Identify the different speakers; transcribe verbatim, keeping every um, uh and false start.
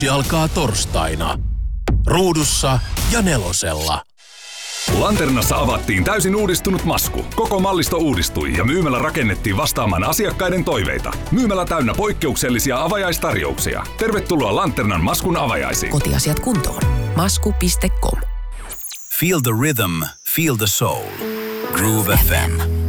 Speaker 1: alkaa torstaina. Ruudussa ja Nelosella.
Speaker 2: Lanternassa avattiin täysin uudistunut Masku. Koko mallisto uudistui ja myymälä rakennettiin vastaamaan asiakkaiden toiveita. Myymälä täynnä poikkeuksellisia avajaistarjouksia. Tervetuloa Lanternan Maskun avajaisiin.
Speaker 3: Kotiasiat kuntoon. masku piste com.
Speaker 4: Feel the rhythm, feel the soul. Groove F M.